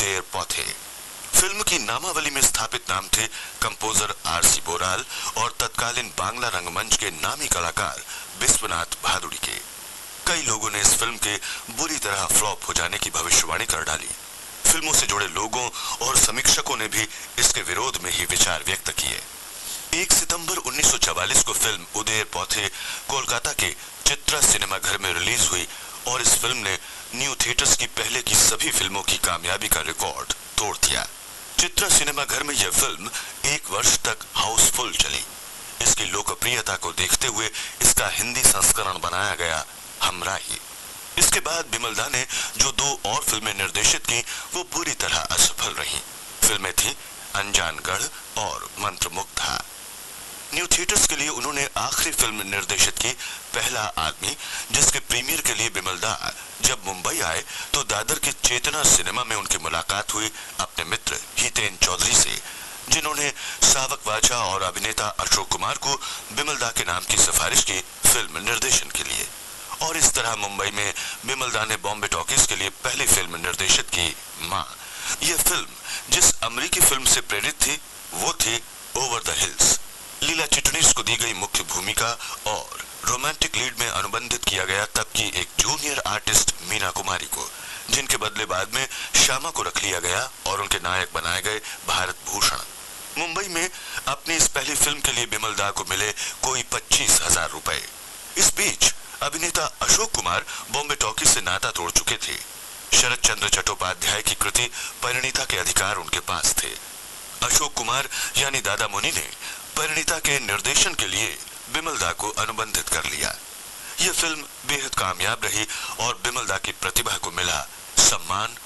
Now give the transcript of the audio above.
उदय पोथे। Film की नामावली में स्थापित नाम थे कंपोजर आर.सी. बोराल और तत्कालीन बांग्ला रंगमंच के नामी कलाकार विश्वनाथ भादुड़ी के। कई लोगों ने इस फिल्म के बुरी तरह फ्लॉप हो जाने की भविष्यवाणी कर डाली। फिल्मों से जुड़े लोगों और समीक्षकों ने भी इसके विरोध में ही विचार व्यक्त किए। 1 सितंबर 1944 को फिल्म उदय पोथे कोलकाता के चित्रा सिनेमा घर में रिलीज हुई और इस फिल्म ने न्यू थिएटर्स की पहले की सभी फिल्मों की कामयाबी का रिकॉर्ड तोड़ दिया। चित्रा सिनेमा घर में यह फिल्म 1 वर्ष तक हाउसफुल चली। इसकी लोकप्रियता को देखते हुए इसका हिंदी संस्करण बनाया गया हमराही। इसके बाद बिमल दा ने जो 2 और फिल्में निर्देशित की वो बुरी तरह असफल रहीं। फिल्में थी अनजानगढ़ और मंत्रमुग्धा। न्यू थिएटर्स के लिए उन्होंने आखिरी फिल्म निर्देशित की पहला आदमी, जिसके प्रीमियर के लिए बिमल दा जब मुंबई आए तो दादर के चेतना सिनेमा में उनकी मुलाकात हुई अपने मित्र हितेन चौधरी से, जिन्होंने सावक वाचा और अभिनेता अशोक कुमार को बिमल दा के नाम की सिफारिश की फिल्म निर्देशन के लिए। और इस तरह मुंबई में बिमल दा ने बॉम्बे टॉकीज के लिए पहली फिल्म निर्देशित की मां। यह फिल्म जिस अमेरिकी फिल्म से प्रेरित थी वो थी ओवर द हिल्स। लीला चिटनीस को दी गई मुख्य भूमिका और रोमांटिक लीड में अनुबंधित किया गया तब की एक जूनियर आर्टिस्ट मीना कुमारी को, जिनके बदले बाद में श्यामा को रख लिया गया और उनके नायक बनाए गए भारत भूषण। मुंबई में अपनी इस पहली फिल्म के लिए बिमल दा को मिले कोई 25,000 रुपए। इस बीच अभिनेता अशोक कुमार बॉम्बे टॉकीज से नाता तोड़ चुके थे। शरद चंद्र चट्टोपाध्याय की कृति परिणीता के अधिकार उनके पास थे। अशोक कुमार यानी दादा मुनि ने परिणीता के निर्देशन के लिए बिमल दा को अनुबंधित कर लिया। यह फिल्म बेहद कामयाब रही और बिमल दा की प्रतिभा को मिला सम्मान